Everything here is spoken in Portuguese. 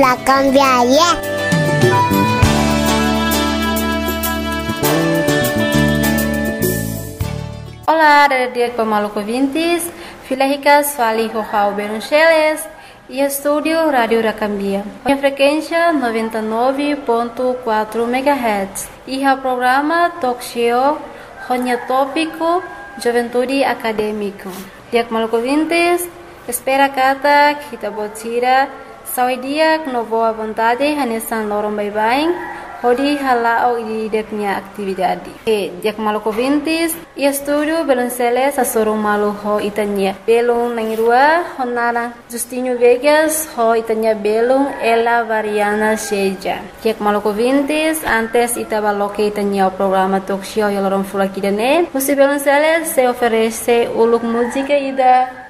La cambiaria. Olá, dia Maluco Vintes, Filahicas, Fali Rohau Beruncheles e Estúdio Rádio Racambia. A frequência 99.4 MHz e o programa Talk Show, Ronya Tópico, Juventude Acadêmico. Dia Maluco Vintes, espera kata kita botira, sawi dia no boa vontade, hanesan lorong bye-bye. Hodi halao di deknya aktividade. Dia Maluco Vintes e estúdio Belonceles a sorong malu ho itanya. Belong nangrua honara Justinho Vegas ho itanya belong ela variana seja. Dia Maluco Vintes antes itabaloke itanya o programa talk show yalorong fulakidane. Musi Belonceles se oferece uluk música ida